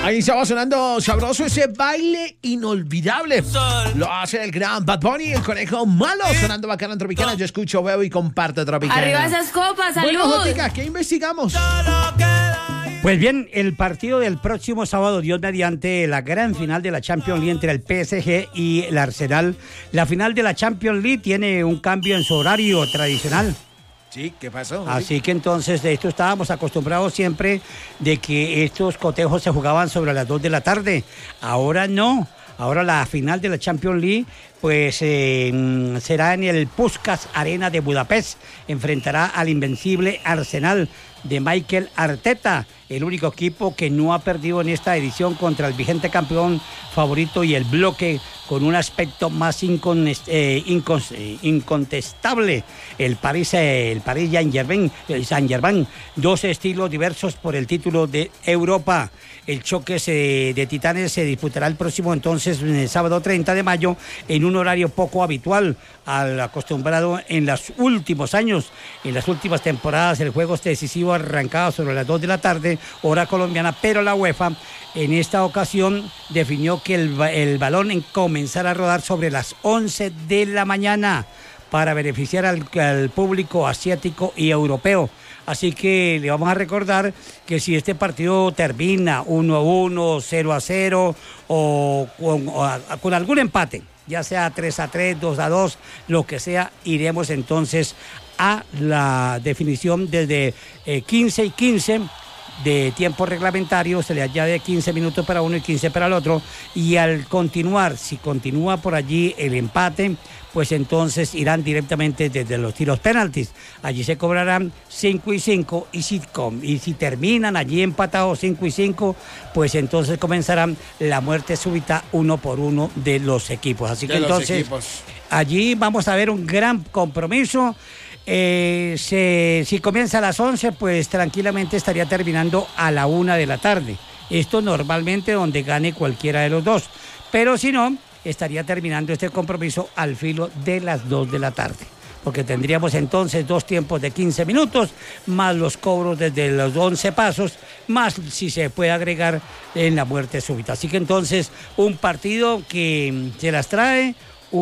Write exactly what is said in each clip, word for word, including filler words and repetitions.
Ahí estaba sonando sabroso ese baile inolvidable. Lo hace el gran Bad Bunny, el conejo malo, sonando bacana en Tropicana. Yo escucho, veo y comparto Tropicana. Arriba esas copas, salud. Bueno, Jotica, ¿qué investigamos? Pues bien, el partido del próximo sábado, Dios mediante, la gran final de la Champions League entre el P S G y el Arsenal. La final de la Champions League tiene un cambio en su horario tradicional. Sí, ¿qué pasó? Así que entonces de esto estábamos acostumbrados siempre de que estos cotejos se jugaban sobre las dos de la tarde. Ahora no. Ahora la final de la Champions League pues eh, será en el Puskás Arena de Budapest. Enfrentará al invencible Arsenal de Mikel Arteta, el único equipo que no ha perdido en esta edición contra el vigente campeón favorito y el bloque con un aspecto más incon, eh, incon, eh, incontestable, el Paris, eh, el Paris Saint-Germain, el Saint-Germain, dos estilos diversos por el título de Europa. El choque se, de titanes se disputará el próximo entonces, el sábado treinta de mayo, en un horario poco habitual al acostumbrado en los últimos años. En las últimas temporadas el juego decisivo arrancaba sobre las dos de la tarde, hora colombiana, pero la UEFA en esta ocasión definió que el, el balón comenzara a rodar sobre las once de la mañana para beneficiar al, al público asiático y europeo. Así que le vamos a recordar que si este partido termina uno a uno, cero a cero o con, o a, con algún empate, ya sea tres a tres, dos a dos, lo que sea, iremos entonces a la definición desde eh, quince y quince de tiempo reglamentario, se le añade quince minutos para uno y quince para el otro, y al continuar, si continúa por allí el empate, pues entonces irán directamente desde los tiros penaltis. Allí se cobrarán cinco y cinco, y si, y si terminan allí empatados cinco y cinco, pues entonces comenzarán la muerte súbita uno por uno de los equipos. Así de que los entonces equipos. Allí vamos a ver un gran compromiso. Eh, se, si comienza a las once, pues tranquilamente estaría terminando a la una de la tarde. Esto normalmente donde gane cualquiera de los dos. Pero si no, estaría terminando este compromiso al filo de las dos de la tarde. Porque tendríamos entonces dos tiempos de quince minutos, más los cobros desde los once pasos, más si se puede agregar en la muerte súbita. Así que entonces un partido que se las trae,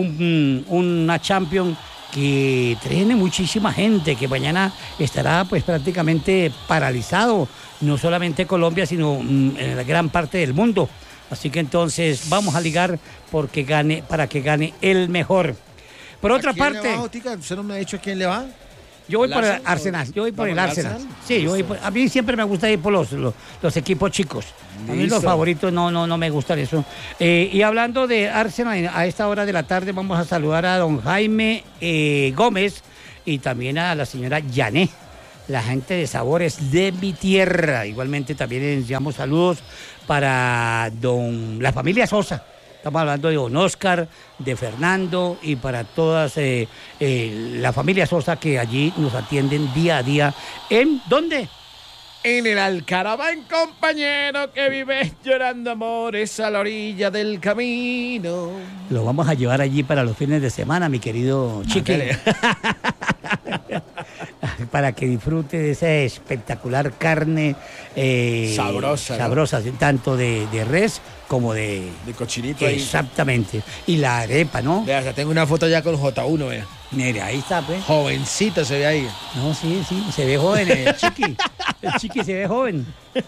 un, una Champions que tiene muchísima gente, que mañana estará pues prácticamente paralizado, no solamente Colombia, sino mm, en la gran parte del mundo. Así que entonces vamos a ligar porque gane, para que gane el mejor. Por otra ¿A quién parte, le va, Jotica? ¿Usted no me ha dicho a quién le va? yo voy ¿El por el Arsenal? Arsenal, yo voy por el ¿Vamos al Arsenal. Arsenal? Sí, yo voy por- a mí siempre me gusta ir por los, los, los equipos chicos. A mí Listo. los favoritos no, no, no me gustan eso. Eh, y hablando de Arsenal, a esta hora de la tarde vamos a saludar a don Jaime eh, Gómez y también a la señora Yané, la gente de Sabores de mi tierra. Igualmente también enviamos saludos para don la familia Sosa. Estamos hablando de don Oscar, de Fernando y para todas eh, eh, la familia Sosa que allí nos atienden día a día. ¿En dónde? En el Alcaraván, compañero, que vive llorando amores a la orilla del camino. Lo vamos a llevar allí para los fines de semana, mi querido Chique. Para que disfrute de esa espectacular carne eh, Sabrosa, ¿no? sabrosa, tanto de, de res como de... De cochinito ahí. Exactamente. Y la arepa, ¿no? Vea, ya tengo una foto ya con J uno, vea. Mire, ahí está, pues. Jovencito se ve ahí. No, sí, sí, se ve joven el Chiqui. El Chiqui se ve joven.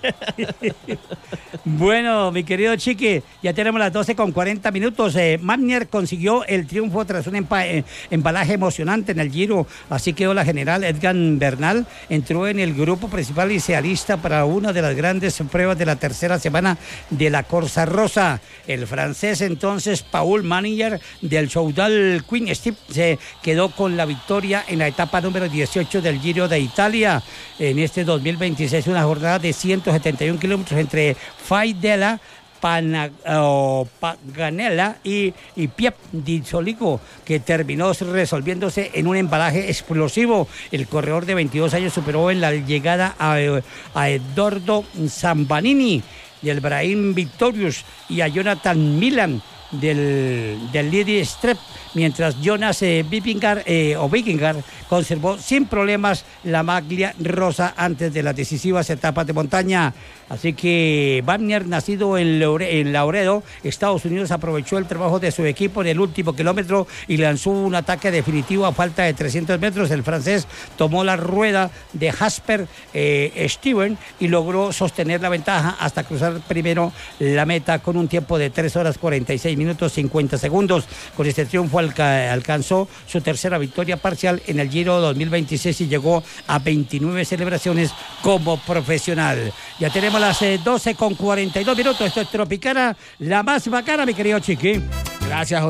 Bueno, mi querido Chiqui, ya tenemos las doce con cuarenta minutos. Eh, Magnier consiguió el triunfo tras un empa- eh, embalaje emocionante en el Giro. Así quedó la general. Edgar Bernal entró en el grupo principal y se alista para una de las grandes pruebas de la tercera semana de la Corsa Rosa. El francés entonces, Paul Magnier, del Soudal Queen Steve, se quedó con la victoria en la etapa número dieciocho del Giro de Italia. En este dos mil veintiséis, una jornada de ciento setenta y un kilómetros entre Faidella, Pana, oh, Paganella y, y Piep di Soligo, que terminó resolviéndose en un embalaje explosivo. El corredor de veintidós años superó en la llegada a, a Edoardo Zambanini del Brahim Victorious y a Jonathan Milan del, del Lady Strep, mientras Jonas eh, Vikingar, eh, o Vikingar conservó sin problemas la maglia rosa antes de las decisivas etapas de montaña. Así que Wagner, nacido en, Laure, en Laredo, Estados Unidos, aprovechó el trabajo de su equipo en el último kilómetro y lanzó un ataque definitivo a falta de trescientos metros. El francés tomó la rueda de Jasper eh, Steven y logró sostener la ventaja hasta cruzar primero la meta con un tiempo de tres horas cuarenta y seis minutos cincuenta segundos. Con este triunfo alca alcanzó su tercera victoria parcial en el Giro dos mil veintiséis y llegó a veintinueve celebraciones como profesional. Ya tenemos las eh, doce con cuarenta y dos minutos. Esto es Tropicana, la más bacana, mi querido Chiqui. Gracias,